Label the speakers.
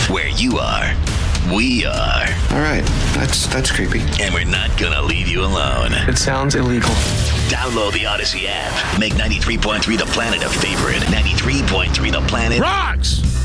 Speaker 1: Where you are, we are.
Speaker 2: All right, that's creepy.
Speaker 1: And we're not gonna leave you alone.
Speaker 3: It sounds illegal.
Speaker 1: Download the Odyssey app. Make 93.3 The Planet a favorite. 93.3 The Planet
Speaker 4: Rocks!